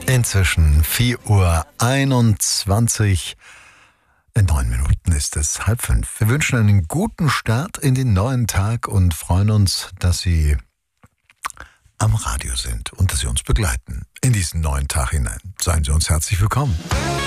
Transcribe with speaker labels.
Speaker 1: Inzwischen 4:21 Uhr. In 9 Minuten ist es 4:30. Wir wünschen einen guten Start in den neuen Tag und freuen uns, dass Sie am Radio sind und dass Sie uns begleiten in diesen neuen Tag hinein. Seien Sie uns herzlich willkommen.